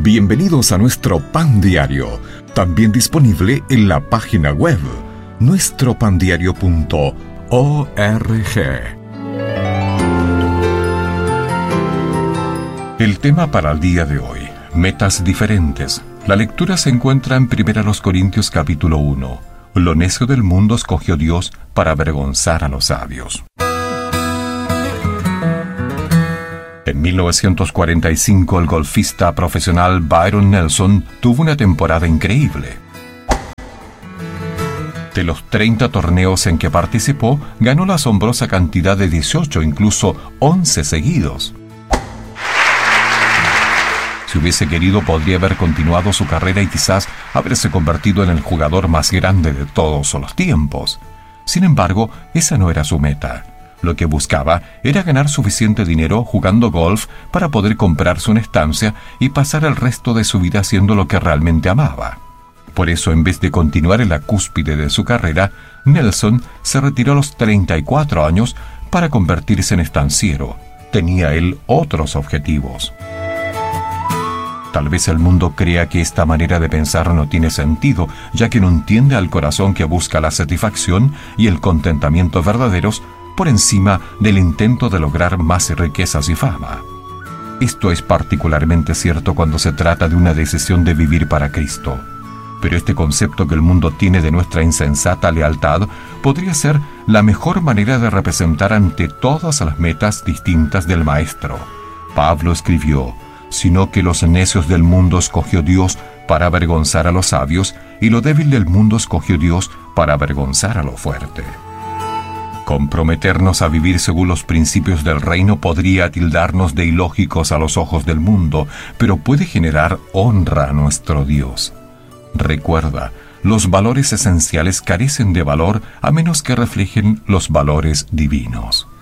Bienvenidos a nuestro Pan Diario, también disponible en la página web nuestropandiario.org. El tema para el día de hoy: metas diferentes. La lectura se encuentra en 1 Corintios capítulo 1. Lo necio del mundo escogió Dios para avergonzar a los sabios. En 1945, el golfista profesional Byron Nelson tuvo una temporada increíble. De los 30 torneos en que participó, ganó la asombrosa cantidad de 18, incluso 11 seguidos. Si hubiese querido, podría haber continuado su carrera y quizás haberse convertido en el jugador más grande de todos los tiempos. Sin embargo, esa no era su meta. Lo que buscaba era ganar suficiente dinero jugando golf para poder comprarse una estancia y pasar el resto de su vida haciendo lo que realmente amaba. Por eso, en vez de continuar en la cúspide de su carrera, Nelson se retiró a los 34 años para convertirse en estanciero. Tenía él otros objetivos. Tal vez el mundo crea que esta manera de pensar no tiene sentido, ya que no entiende al corazón que busca la satisfacción y el contentamiento verdaderos por encima del intento de lograr más riquezas y fama. Esto es particularmente cierto cuando se trata de una decisión de vivir para Cristo. Pero este concepto que el mundo tiene de nuestra insensata lealtad podría ser la mejor manera de representar ante todas las metas distintas del Maestro. Pablo escribió: sino que los necios del mundo escogió Dios para avergonzar a los sabios, y lo débil del mundo escogió Dios para avergonzar a lo fuerte. Comprometernos a vivir según los principios del reino podría tildarnos de ilógicos a los ojos del mundo, pero puede generar honra a nuestro Dios. Recuerda, los valores esenciales carecen de valor a menos que reflejen los valores divinos.